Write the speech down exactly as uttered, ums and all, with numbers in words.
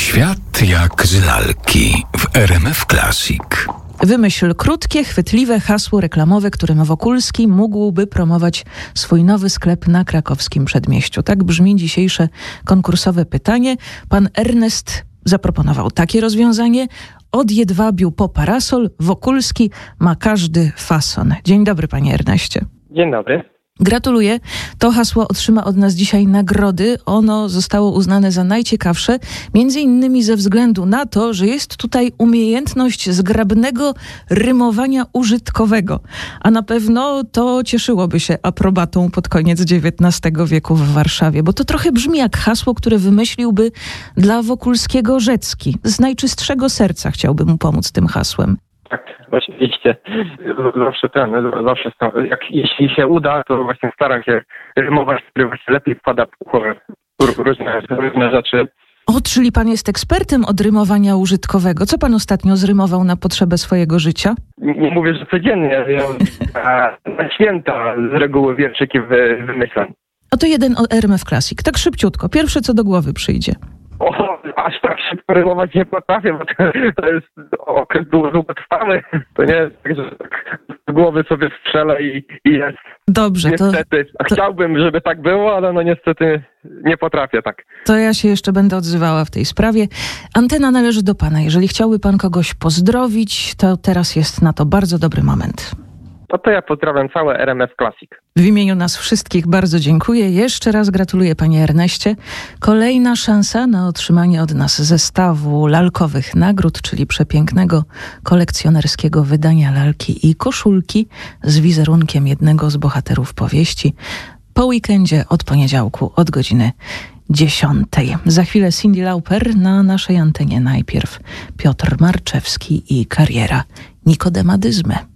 Świat jak z lalki w R M F Classic. Wymyśl krótkie, chwytliwe hasło reklamowe, którym Wokulski mógłby promować swój nowy sklep na krakowskim przedmieściu. Tak brzmi dzisiejsze konkursowe pytanie. Pan Ernest zaproponował takie rozwiązanie. Od jedwabiu po parasol Wokulski ma każdy fason. Dzień dobry, panie Erneście. Dzień dobry. Gratuluję. To hasło otrzyma od nas dzisiaj nagrody. Ono zostało uznane za najciekawsze, między innymi ze względu na to, że jest tutaj umiejętność zgrabnego rymowania użytkowego. A na pewno to cieszyłoby się aprobatą pod koniec dziewiętnastego wieku w Warszawie, bo to trochę brzmi jak hasło, które wymyśliłby dla Wokulskiego Rzecki. Z najczystszego serca chciałby mu pomóc tym hasłem. Tak, oczywiście. Zawsze ten, zawsze jak jeśli się uda, to właśnie staram się rymować, który właśnie lepiej wpada w ucho, różne, różne rzeczy. O, czyli pan jest ekspertem od rymowania użytkowego. Co pan ostatnio zrymował na potrzebę swojego życia? Nie mówię, że codziennie, ja na święta z reguły wierszyki wy, wymyślam. Oto jeden o R M F Classic. Tak szybciutko. Pierwsze, co do głowy przyjdzie. O, aż tak szybko rymować nie potrafię, bo to, to jest okres długotrwały. To nie jest tak, że tak z głowy sobie strzelę i, i jest. Dobrze, niestety. to... Chciałbym, żeby tak było, ale no niestety nie potrafię tak. To ja się jeszcze będę odzywała w tej sprawie. Antena należy do pana. Jeżeli chciałby pan kogoś pozdrowić, to teraz jest na to bardzo dobry moment. No to ja pozdrawiam całe R M F Classic. W imieniu nas wszystkich bardzo dziękuję. Jeszcze raz gratuluję, panie Erneście. Kolejna szansa na otrzymanie od nas zestawu lalkowych nagród, czyli przepięknego kolekcjonerskiego wydania lalki i koszulki z wizerunkiem jednego z bohaterów powieści. Po weekendzie od poniedziałku od godziny dziesiątej. Za chwilę Cyndi Lauper na naszej antenie. Najpierw Piotr Marczewski i kariera Nikodemadyzmy.